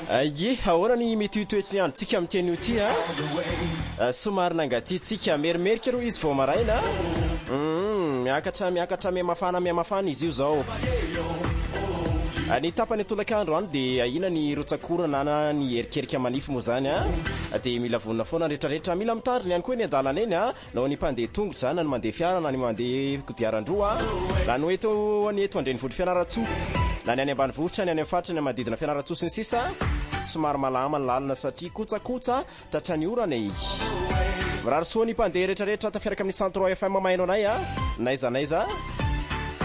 Ye ahora ny mety toetrany androntsika amin'ny teny io ty somary nangatitsika merimerika ro izy vao maraina miakatra miamafana izy io zao ny tapany tolakandro any dia ina ny rotsakorana na ny erikerika manify moa zany dia mila vonina foana rehetrarehetra mila mitariny ihany koa ny andalana eny nao ny mpandeha tongotra zany na ny mandeha fiara na ny mandeha kodiaran-droa na no eto andrenivohitra Fianaratsoa na ny any ambanivohitra ny any amin'ny faritra ny manodidina Fianaratsoa sy ny sisa somary malama ny lalina satria kotsakotsa tratrany orana mirary soa ny mpandeha rehetrarehetra tafiaraka amin'ny Centre FM mahaino anay naiza